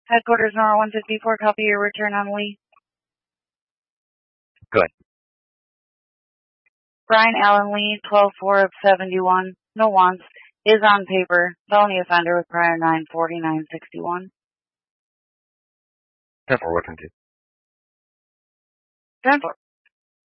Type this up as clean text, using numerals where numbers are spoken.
Headquarters Nora 154, copy your return on Lee. Good. Brian Allen Lee, 12-4 of 71, no wants, is on paper, felony offender with prior 94961. 10-4, what time, 10-4.